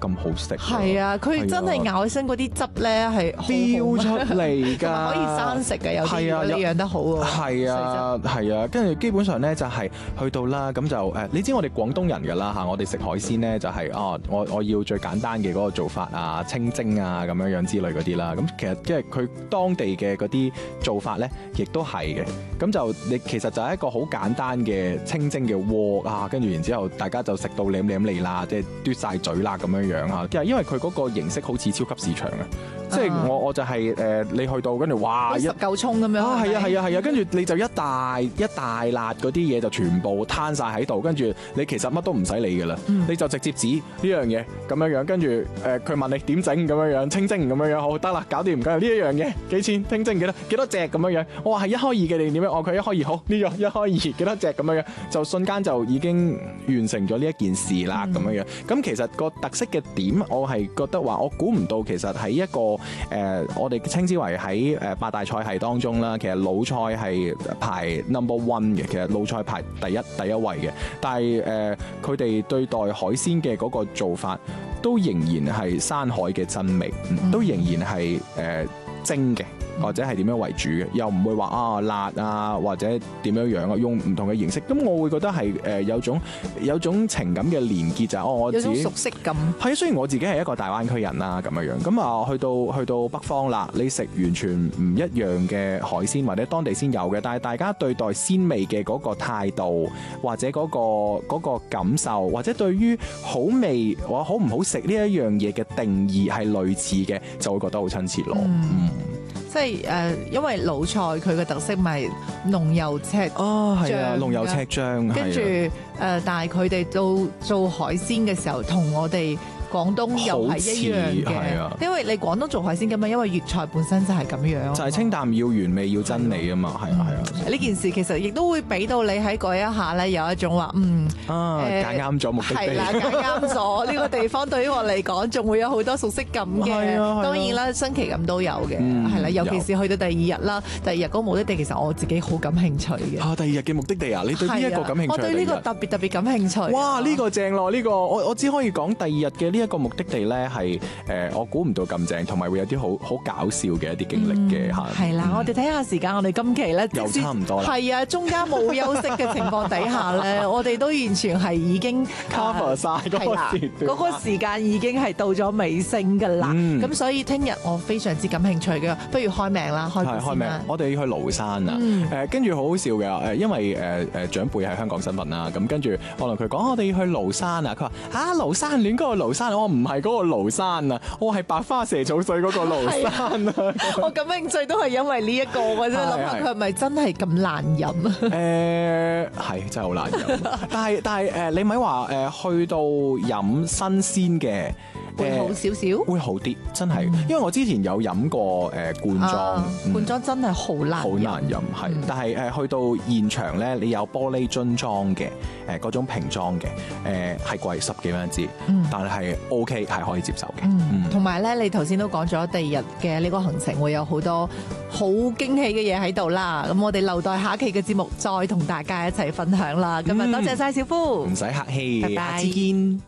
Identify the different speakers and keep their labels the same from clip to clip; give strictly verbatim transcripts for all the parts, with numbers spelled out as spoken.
Speaker 1: 咁好食。
Speaker 2: 係啊，佢真係咬起身嗰啲汁咧係
Speaker 1: 飆出嚟㗎，
Speaker 2: 可以生食嘅有啲，如果你養得好喎。
Speaker 1: 係啊係啊，跟住基本上咧就係去到啦，咁就誒，你知我哋廣東人㗎啦嚇，我哋食海鮮咧就係哦，我我要最簡單嘅嗰個做法啊，清蒸啊咁樣樣之類嗰啲啦。咁其實即係佢當地嘅嗰啲做法咧，亦都係嘅。咁就你其實就係一個好簡單嘅清蒸嘅鍋啊，跟住然之後大家就食到舐舐脷啦，即係嘟晒嘴啦咁樣樣嚇。因為佢嗰個形式好似超級市場啊，即係我我就係誒你去到跟住哇一
Speaker 2: 嚿葱咁樣
Speaker 1: 啊，係啊係啊係啊，跟住你就一大一大辣嗰啲嘢就全部攤晒喺度，跟住你其實乜都唔使理㗎啦，嗯、你就直接指呢樣嘢咁樣樣，跟住誒佢問你點整咁樣樣，清蒸咁樣樣，好得啦，搞掂唔緊要，呢一樣嘢幾錢？清蒸幾多幾多隻咁樣樣？我話係一開二嘅定點樣？我佢一開二好呢個一開二幾多隻咁樣樣，就瞬間就已經完成咗呢一件事啦咁樣樣。咁其實個特色嘅點，我係覺得話我估唔到，其實喺一個誒、呃、我哋稱之為喺誒八大菜系當中啦，其實魯菜係排 number one 嘅，其實魯菜排第一第一位嘅。但係誒佢哋對待海鮮嘅嗰個做法，都仍然係山海嘅真味，嗯、都仍然係誒、呃、蒸嘅。或者係點樣為主嘅，又唔會話啊辣啊或者點樣樣啊，用唔同嘅形式，咁我會覺得係誒、呃、有種有種情感嘅連結就係、是、哦我自己有種
Speaker 2: 熟悉感。
Speaker 1: 係啊，雖然我自己係一個大灣區人啦咁樣樣，咁啊去到去到北方啦，你食完全唔一樣嘅海鮮或者當地先有嘅，但係大家對待鮮味嘅嗰個態度或者嗰、嗰個嗰個感受，或者對於好味或好唔好食呢一樣嘢嘅定義係類似嘅，就會覺得好親切咯。嗯。嗯
Speaker 2: 即係誒、呃，因為魯菜佢嘅特色咪濃油赤
Speaker 1: 哦，係啊，濃油赤醬，
Speaker 2: 跟住誒，但係佢哋做做海鮮嘅時候，同我哋廣東又係一樣嘅，啊、因為你廣東做海鮮咁嘛，因為粵菜本身就係咁樣，就
Speaker 1: 係清淡要原味要真味啊嘛，係啊係啊。呢、
Speaker 2: 嗯、件事其實亦都會俾到你喺嗰一下咧，有一種話嗯
Speaker 1: 啊揀啱咗目的地，
Speaker 2: 係啦揀啱咗呢個地方，對於我嚟講仲會有好多熟悉感嘅。啊啊、當然啦，新奇感都有嘅，係啦、嗯，尤其是去到第二日啦，第二日嗰個目的地其實我自己好感興趣嘅。
Speaker 1: 啊，第二日嘅目的地啊，你對呢一個感興趣？
Speaker 2: 我對呢個特別特別感興趣。
Speaker 1: 哇，呢、呢個正咯，呢、呢個我我只可以講第二日嘅呢一個目的地咧係誒，我估唔到咁正，同埋會有啲好好搞笑嘅一啲經歷嘅嚇。係啦、
Speaker 2: 嗯，我哋睇下時間，我哋今期咧
Speaker 1: 又差唔多啦。
Speaker 2: 係啊，中間冇休息嘅情況底下咧，我哋都完全係已經
Speaker 1: cover 晒嗰個時段。
Speaker 2: 嗰個時間已經係到咗尾聲㗎啦。咁、嗯、所以聽日我非常之感興趣嘅，不如開名啦，開
Speaker 1: 開名。我哋要去廬山啊！誒，跟住好好笑嘅誒，因為誒誒長輩係香港身份啦，咁跟住我同佢講，我哋要去廬山啊！佢話嚇廬山戀嗰個廬山，我唔係嗰個廬山啊，我係白花蛇草水嗰個廬山啊！
Speaker 2: 我感興趣都係因為呢一個嘅啫，諗下佢係咪真係咁難飲啊？
Speaker 1: 誒係真係好難飲，但係但係誒你咪話誒去到飲新鮮嘅。
Speaker 2: 會好少少，
Speaker 1: 會好啲，真係，因為我之前有飲過誒罐裝，
Speaker 2: 罐裝真係好難，
Speaker 1: 好難飲，係。但係誒去到現場咧，你有玻璃樽裝嘅，誒嗰種瓶裝嘅，誒係貴十幾蚊一支，但係 OK 係可以接受嘅。
Speaker 2: 同埋咧，你頭先都講咗第二日嘅呢個行程會有好多好驚喜嘅嘢喺度啦。咁我哋留待下一期嘅節目再同大家一齊分享啦。今日多謝晒小夫，
Speaker 1: 唔使客氣，
Speaker 2: 拜拜，下次見。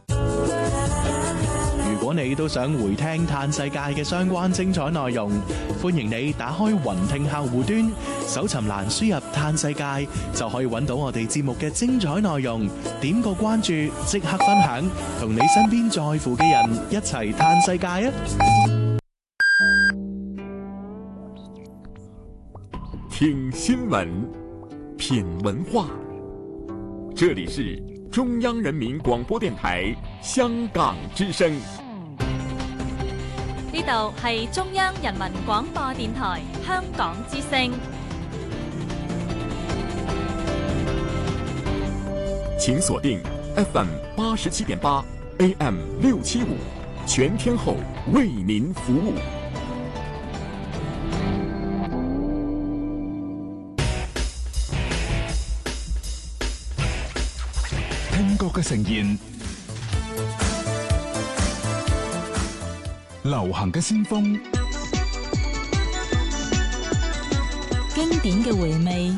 Speaker 3: 如果你都想回聽嘆世界嘅相關精彩內容，歡迎你打開雲聽客戶端，搜尋欄輸入嘆世界，就可以揾到我哋節目嘅精彩內容。點個關注，即刻分享，同你身邊在乎嘅人一齊嘆世界啊！
Speaker 4: 聽新聞，品文化，這裡是中央人民廣播電台香港之聲。
Speaker 5: 呢度係中央人民廣播電台香港之聲。
Speaker 4: 請鎖定 F M 八十七點八 A M 六七五，全天候為您服務。
Speaker 6: 聽覺嘅盛宴，流行嘅先鋒，
Speaker 7: 經典嘅回味，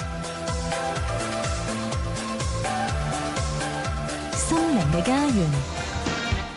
Speaker 7: 心靈嘅家園。